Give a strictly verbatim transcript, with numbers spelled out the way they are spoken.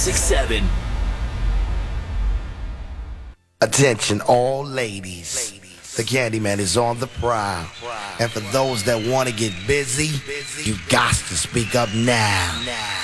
six seven. Attention all ladies. The Candyman is on the prowl. And for those that want to get busy, you got to speak up now.